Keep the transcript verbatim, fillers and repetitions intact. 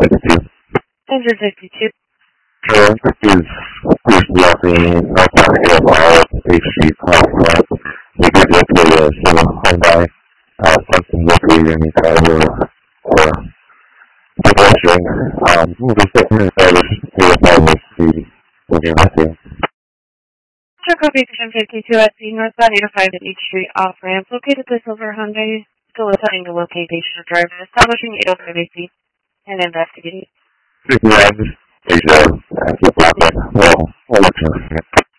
fifty-two. Engine fifty-two. Trailer is previously operating outside of our H Street cross ramp. We did locate a silver Hyundai, uh, something located in the car or pedestrian. Um, we'll be sitting in the verify with the looking at you. Check out Engine fifty-two at the northbound eighty-five at H Street off ramp, located the silver Hyundai. Still attempting to locate patient driver, establishing eight oh five A C, and investigating. Yeah, just, just, uh, keep walking. Well, I'll let you know.